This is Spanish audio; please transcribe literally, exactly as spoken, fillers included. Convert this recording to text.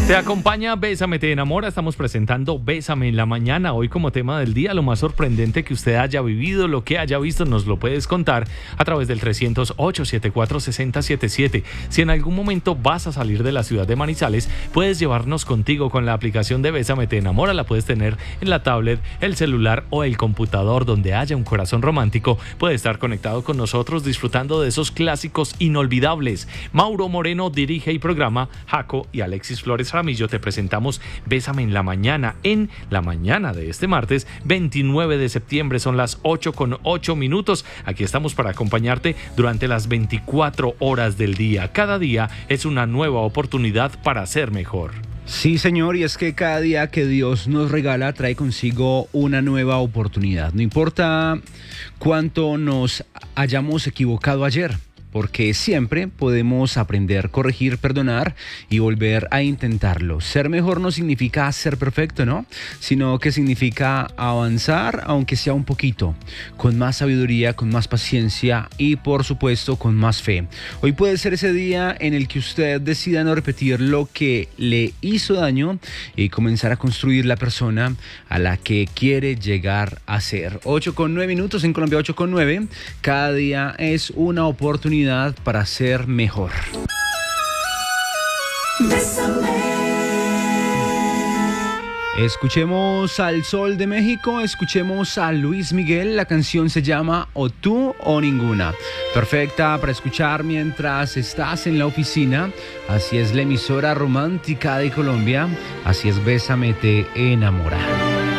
Te acompaña Bésame, te enamora. Estamos presentando Bésame en la mañana. Hoy como tema del día, lo más sorprendente que usted haya vivido, lo que haya visto, nos lo puedes contar a través del trescientos ocho, setenta y cuatro, sesenta setenta y siete. Si en algún momento vas a salir de la ciudad de Manizales, puedes llevarnos contigo con la aplicación de Bésame, te enamora. La puedes tener en la tablet, el celular o el computador, donde haya un corazón romántico. Puedes estar conectado con nosotros disfrutando de esos clásicos inolvidables. Mauro Moreno dirige y programa. Jaco y Alexis Flores Ramillo te presentamos Bésame en la mañana, en la mañana de este martes veintinueve de septiembre. Son las ocho con ocho minutos. Aquí estamos para acompañarte durante las veinticuatro horas del día. Cada día es una nueva oportunidad para ser mejor. Sí, señor, y es que cada día que Dios nos regala trae consigo una nueva oportunidad. No importa cuánto nos hayamos equivocado ayer, porque siempre podemos aprender, corregir, perdonar y volver a intentarlo. Ser mejor no significa ser perfecto, ¿no? Sino que significa avanzar, aunque sea un poquito, con más sabiduría, con más paciencia y, por supuesto, con más fe. Hoy puede ser ese día en el que usted decida no repetir lo que le hizo daño y comenzar a construir la persona a la que quiere llegar a ser. ocho con nueve minutos en Colombia, ocho con nueve. Cada día es una oportunidad para ser mejor. Escuchemos al Sol de México, escuchemos a Luis Miguel. La canción se llama O Tú o Ninguna. Perfecta para escuchar mientras estás en la oficina. Así es la emisora romántica de Colombia. Así es Bésame, te enamora.